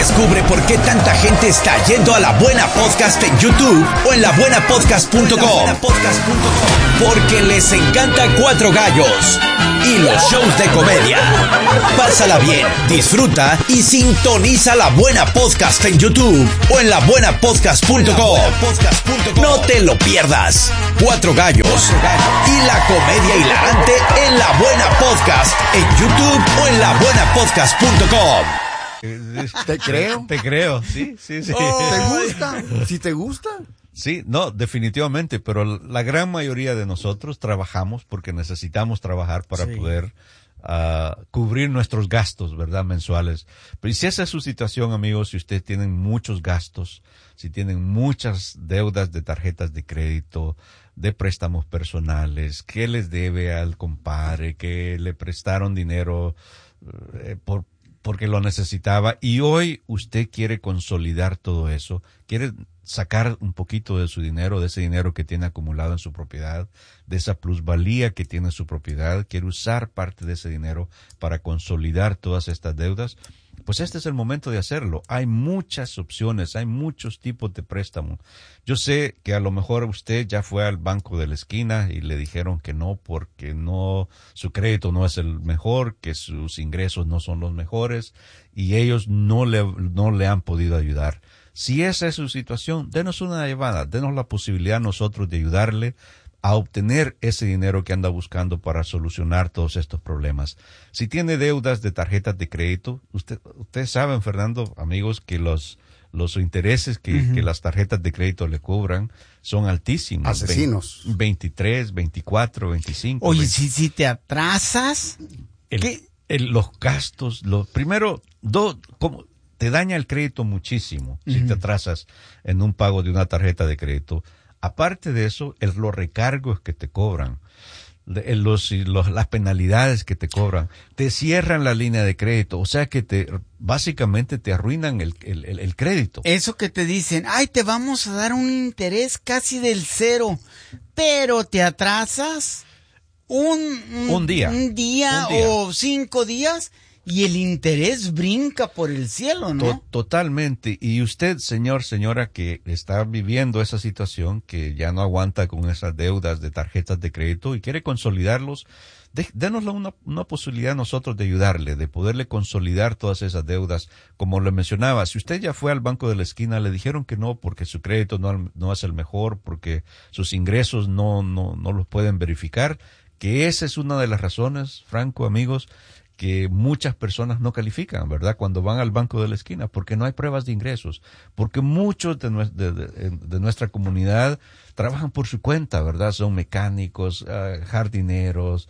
Descubre por qué tanta gente está yendo a La Buena Podcast en YouTube o en labuenapodcast.com. Porque les encanta Cuatro Gallos y los shows de comedia. Pásala bien, disfruta y sintoniza La Buena Podcast en YouTube o en labuenapodcast.com. No te lo pierdas. Cuatro Gallos y la comedia hilarante en La Buena Podcast en YouTube o en labuenapodcast.com. Te creo, sí. ¿Te gusta? ¿Sí te gusta? Sí, no, definitivamente, pero la gran mayoría de nosotros trabajamos porque necesitamos trabajar para poder cubrir nuestros gastos, ¿verdad? Mensuales. Pero si esa es su situación, amigos, si ustedes tienen muchos gastos, si tienen muchas deudas de tarjetas de crédito, de préstamos personales, que les debe al compadre, que le prestaron dinero porque lo necesitaba, y hoy usted quiere consolidar todo eso, quiere sacar un poquito de su dinero, de ese dinero que tiene acumulado en su propiedad, de esa plusvalía que tiene su propiedad, quiere usar parte de ese dinero para consolidar todas estas deudas, pues este es el momento de hacerlo. Hay muchas opciones, hay muchos tipos de préstamo. Yo sé que a lo mejor usted ya fue al banco de la esquina y le dijeron que no porque su crédito no es el mejor, que sus ingresos no son los mejores y ellos no le han podido ayudar. Si esa es su situación, denos una llamada, denos la posibilidad nosotros de ayudarle a obtener ese dinero que anda buscando para solucionar todos estos problemas. Si tiene deudas de tarjetas de crédito, ustedes saben, Fernando, amigos, que los intereses que las tarjetas de crédito le cobran son altísimos. Asesinos. 23, 24, 25. Oye, si te atrasas, los gastos, primero, como te daña el crédito muchísimo si te atrasas en un pago de una tarjeta de crédito. Aparte de eso, los recargos que te cobran, las penalidades que te cobran, te cierran la línea de crédito, o sea que básicamente te arruinan el crédito. Eso que te dicen, te vamos a dar un interés casi del 0, pero te atrasas un día o 5 días y el interés brinca por el cielo, ¿no? Totalmente. Y usted, señora, que está viviendo esa situación, que ya no aguanta con esas deudas de tarjetas de crédito y quiere consolidarlos, denos una posibilidad a nosotros de ayudarle, de poderle consolidar todas esas deudas. Como le mencionaba, si usted ya fue al banco de la esquina, le dijeron que no porque su crédito no es el mejor, porque sus ingresos no los pueden verificar, que esa es una de las razones, Franco, amigos, que muchas personas no califican, ¿verdad? Cuando van al banco de la esquina, porque no hay pruebas de ingresos, porque muchos de nuestra comunidad trabajan por su cuenta, ¿verdad? Son mecánicos, jardineros,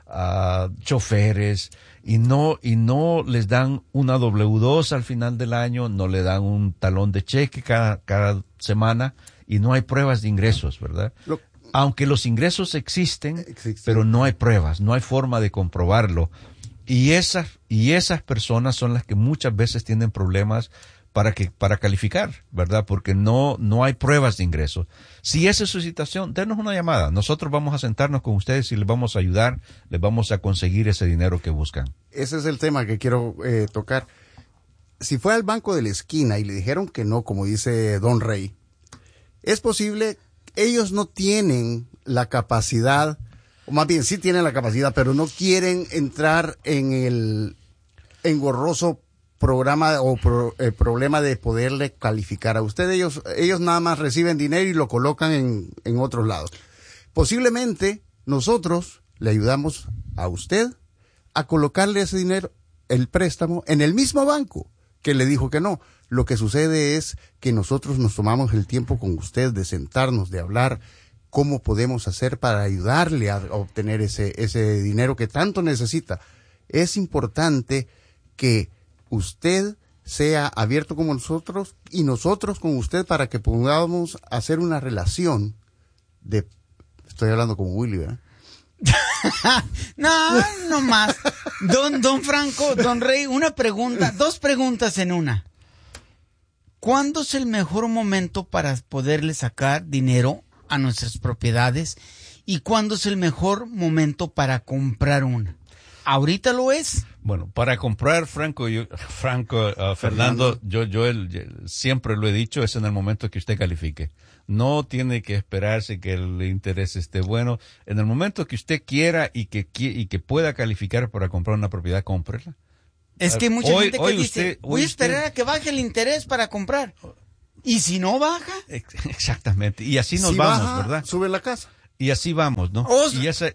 choferes, y no les dan una W2 al final del año, no le dan un talón de cheque cada semana, y no hay pruebas de ingresos, ¿verdad? Aunque los ingresos existen, pero no hay pruebas, no hay forma de comprobarlo. Y esas personas son las que muchas veces tienen problemas para calificar, ¿verdad? Porque no hay pruebas de ingresos. Si esa es su situación, denos una llamada. Nosotros vamos a sentarnos con ustedes y les vamos a ayudar, les vamos a conseguir ese dinero que buscan. Ese es el tema que quiero tocar. Si fue al banco de la esquina y le dijeron que no, como dice Don Rey, es posible, ellos no tienen la capacidad, o más bien sí tienen la capacidad, pero no quieren entrar en el engorroso programa o problema de poderle calificar a usted. Ellos nada más reciben dinero y lo colocan en otros lados. Posiblemente nosotros le ayudamos a usted a colocarle ese dinero, el préstamo, en el mismo banco que le dijo que no. Lo que sucede es que nosotros nos tomamos el tiempo con usted de sentarnos, de hablar cómo podemos hacer para ayudarle a obtener ese dinero que tanto necesita. Es importante que usted sea abierto como nosotros y nosotros con usted para que podamos hacer una relación de... Estoy hablando como Willy, ¿verdad? No más. Don Franco, Don Rey, dos preguntas en una. ¿Cuándo es el mejor momento para poderle sacar dinero a nuestras propiedades? ¿Y cuándo es el mejor momento para comprar una? ¿Ahorita lo es? Bueno, para comprar, Fernando, yo siempre lo he dicho, es en el momento que usted califique. No tiene que esperarse que el interés esté bueno. En el momento que usted quiera y que pueda calificar para comprar una propiedad, cómprela. Es que mucha gente que dice, voy a esperar a que baje el interés para comprar. ¿Y si no baja? Exactamente. Y así nos si vamos, baja, ¿verdad? Sube la casa. Y así vamos, ¿no? Y ese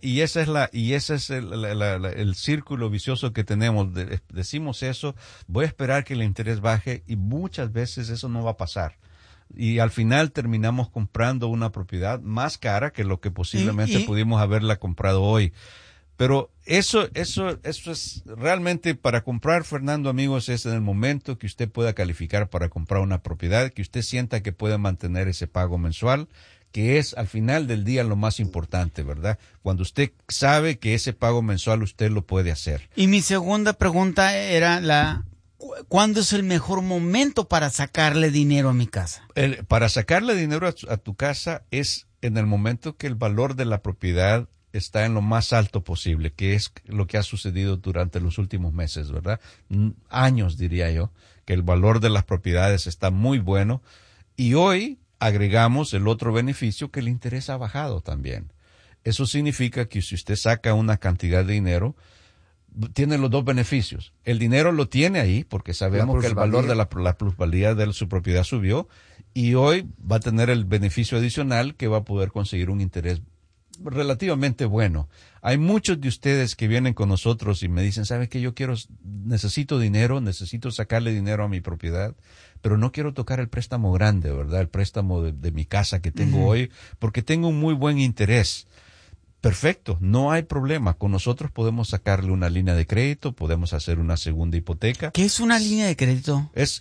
es el círculo vicioso que tenemos. Decimos eso, voy a esperar que el interés baje y muchas veces eso no va a pasar. Y al final terminamos comprando una propiedad más cara que lo que posiblemente pudimos haberla comprado hoy. Pero eso es realmente para comprar, Fernando, amigos, es en el momento que usted pueda calificar para comprar una propiedad, que usted sienta que puede mantener ese pago mensual, que es al final del día lo más importante, ¿verdad? Cuando usted sabe que ese pago mensual usted lo puede hacer. Y mi segunda pregunta era ¿cuándo es el mejor momento para sacarle dinero a mi casa? Para sacarle dinero a tu casa es en el momento que el valor de la propiedad está en lo más alto posible, que es lo que ha sucedido durante los últimos meses, ¿verdad? Años, diría yo, que el valor de las propiedades está muy bueno. Y hoy agregamos el otro beneficio, que el interés ha bajado también. Eso significa que si usted saca una cantidad de dinero, tiene los dos beneficios. El dinero lo tiene ahí, porque sabemos que el valor de la plusvalía de su propiedad subió, y hoy va a tener el beneficio adicional que va a poder conseguir un interés relativamente bueno. Hay muchos de ustedes que vienen con nosotros y me dicen, ¿sabe qué? Necesito dinero, necesito sacarle dinero a mi propiedad, pero no quiero tocar el préstamo grande, ¿verdad? El préstamo de mi casa que tengo hoy, porque tengo un muy buen interés. Perfecto, no hay problema. Con nosotros podemos sacarle una línea de crédito, podemos hacer una segunda hipoteca. ¿Qué es una línea de crédito? Es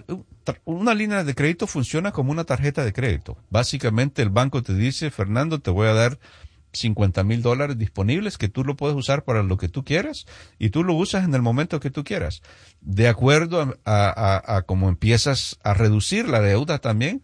una línea de crédito funciona como una tarjeta de crédito. Básicamente el banco te dice, Fernando, te voy a dar $50,000 disponibles que tú lo puedes usar para lo que tú quieras y tú lo usas en el momento que tú quieras. De acuerdo a cómo empiezas a reducir la deuda también,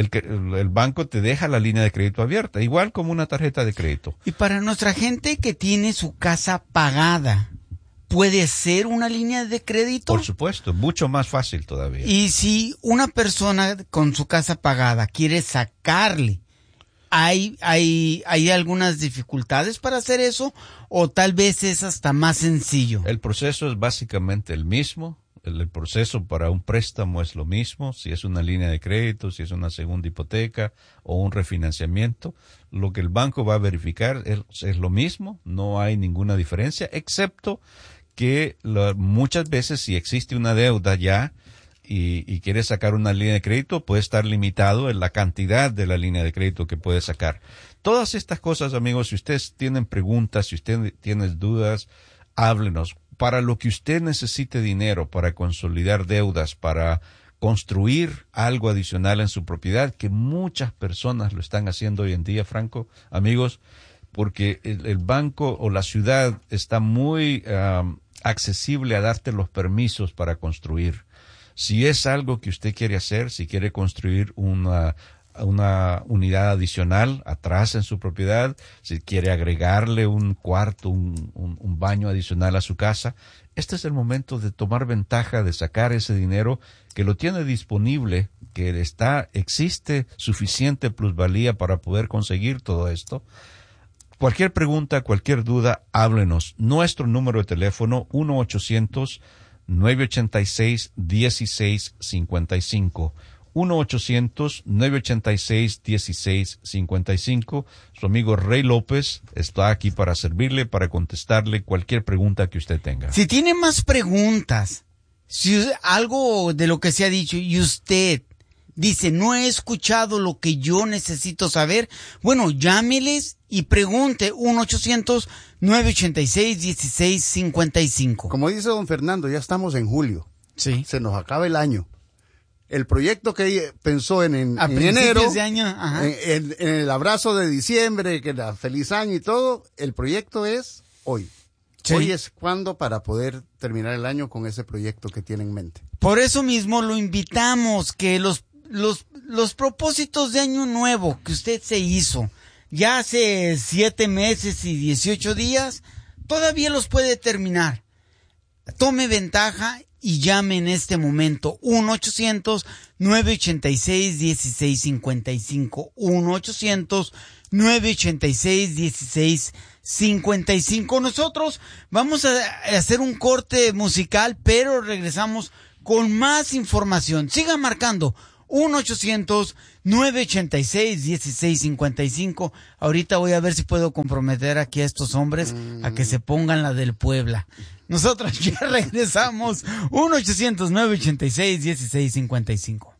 el banco te deja la línea de crédito abierta, igual como una tarjeta de crédito. Y para nuestra gente que tiene su casa pagada, ¿puede ser una línea de crédito? Por supuesto, mucho más fácil todavía. Y si una persona con su casa pagada quiere sacarle, ¿hay algunas dificultades para hacer eso o tal vez es hasta más sencillo? El proceso es básicamente el mismo. El proceso para un préstamo es lo mismo, si es una línea de crédito, si es una segunda hipoteca o un refinanciamiento. Lo que el banco va a verificar es lo mismo, no hay ninguna diferencia, excepto que muchas veces si existe una deuda ya y quiere sacar una línea de crédito, puede estar limitado en la cantidad de la línea de crédito que puede sacar. Todas estas cosas, amigos, si ustedes tienen preguntas, si ustedes tienen dudas, háblenos. Para lo que usted necesite dinero, para consolidar deudas, para construir algo adicional en su propiedad, que muchas personas lo están haciendo hoy en día, Franco, amigos, porque el banco o la ciudad está muy accesible a darte los permisos para construir. Si es algo que usted quiere hacer, si quiere construir una unidad adicional atrás en su propiedad, si quiere agregarle un cuarto, un baño adicional a su casa, este es el momento de tomar ventaja, de sacar ese dinero que lo tiene disponible, que existe suficiente plusvalía para poder conseguir todo esto. Cualquier pregunta, cualquier duda, háblenos. Nuestro número de teléfono 1-800-986-1655. 1-800-986-1655. Su amigo Rey López está aquí para servirle, para contestarle cualquier pregunta que usted tenga. Si tiene más preguntas, si algo de lo que se ha dicho y usted dice, no he escuchado lo que yo necesito saber, bueno, llámeles y pregunte 1-800-986-1655. Como dice don Fernando, ya estamos en julio. Sí. Se nos acaba el año. El proyecto que pensó en enero, de año, en el abrazo de diciembre, que era feliz año y todo, el proyecto es hoy. Sí. Hoy es cuando para poder terminar el año con ese proyecto que tiene en mente. Por eso mismo lo invitamos, que los propósitos de año nuevo que usted se hizo ya hace 7 meses y 18 días, todavía los puede terminar. Tome ventaja y llame en este momento 1-800-986-1655. 1-800-986-1655. Nosotros vamos a hacer un corte musical, pero regresamos con más información. Siga marcando 1-800-986-1655. Ahorita voy a ver si puedo comprometer aquí a estos hombres a que se pongan la del Puebla. Nosotros ya regresamos. 1-800-986-1655.